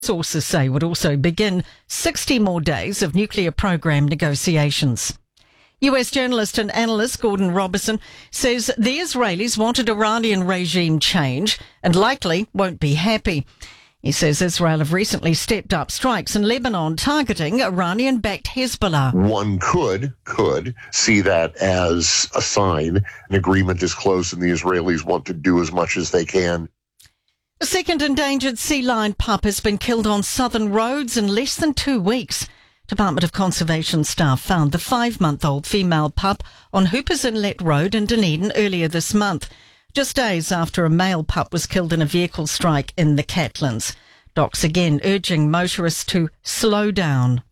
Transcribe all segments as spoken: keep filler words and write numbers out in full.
sources say would also begin sixty more days of nuclear program negotiations. U S journalist and analyst Gordon Robertson says the Israelis wanted Iranian regime change and likely won't be happy. He says Israel have recently stepped up strikes in Lebanon targeting Iranian-backed Hezbollah. One could, could see that as a sign an agreement is close and the Israelis want to do as much as they can. A second endangered sea lion pup has been killed on southern roads in less than two weeks. Department of Conservation staff found the five-month-old female pup on Hoopers Inlet Road in Dunedin earlier this month, just days after a male pup was killed in a vehicle strike in the Catlins. Docs again urging motorists to slow down.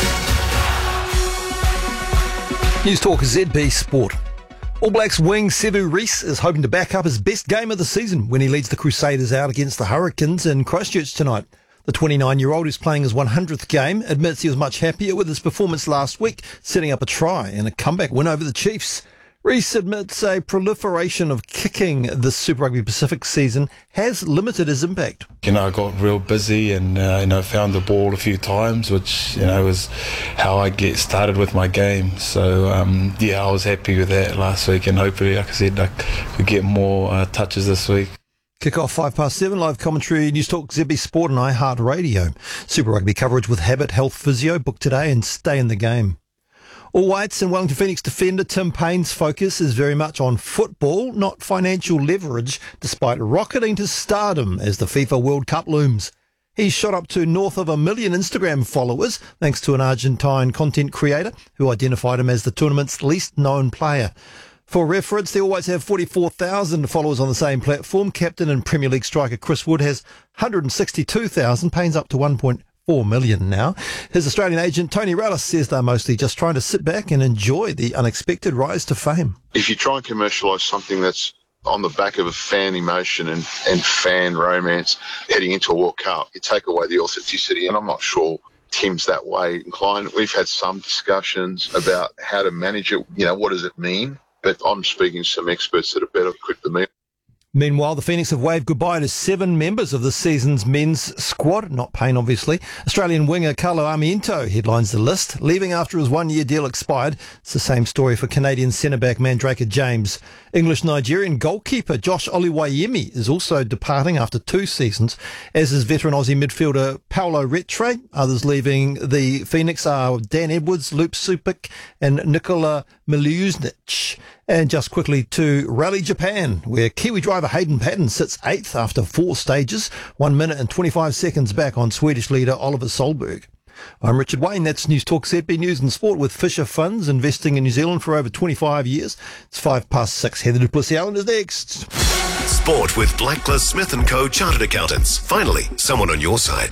News Talk Z B Sport. All Blacks wing Sevu Reece is hoping to back up his best game of the season when he leads the Crusaders out against the Hurricanes in Christchurch tonight. The twenty-nine-year-old who's playing his one hundredth game admits he was much happier with his performance last week, setting up a try and a comeback win over the Chiefs. Reece admits a proliferation of kicking this Super Rugby Pacific season has limited his impact. You know, I got real busy and, uh, you know, found the ball a few times, which, you know, was how I get started with my game. So, um, yeah, I was happy with that last week and hopefully, like I said, I could get more uh, touches this week. Kick off five past seven, live commentary, News Talk, Z B Sport and iHeartRadio. Super Rugby coverage with Habit Health Physio. Book today and stay in the game. All Whites and Wellington Phoenix defender Tim Payne's focus is very much on football, not financial leverage, despite rocketing to stardom as the FIFA World Cup looms. He's shot up to north of a million Instagram followers, thanks to an Argentine content creator who identified him as the tournament's least known player. For reference, they always have forty-four thousand followers on the same platform. Captain and Premier League striker Chris Wood has one hundred sixty-two thousand, Payne's up to one point four million now. His Australian agent Tony Rallis says they're mostly just trying to sit back and enjoy the unexpected rise to fame. If you try and commercialise something that's on the back of a fan emotion and, and fan romance heading into a World Cup, you take away the authenticity, and I'm not sure Tim's that way inclined. We've had some discussions about how to manage it, you know, what does it mean? But I'm speaking to some experts that are better equipped than me. Meanwhile, the Phoenix have waved goodbye to seven members of the season's men's squad, not Payne obviously. Australian winger Carlo Armiento headlines the list, leaving after his one-year deal expired. It's the same story for Canadian centre-back Mandrake James. English-Nigerian goalkeeper Josh Oluwayemi is also departing after two seasons, as is veteran Aussie midfielder Paulo Retre. Others leaving the Phoenix are Dan Edwards, Luke Supik and Nikola Miluznich. And just quickly to Rally Japan, where Kiwi driver Hayden Paddon sits eighth after four stages, one minute and twenty-five seconds back on Swedish leader Oliver Solberg. I'm Richard Wayne. That's News Talk Z B News and Sport with Fisher Funds, investing in New Zealand for over twenty-five years. It's five past six. Heather du Plessis-Allen is next. Sport with Blacklist Smith and Co. Chartered Accountants. Finally, someone on your side.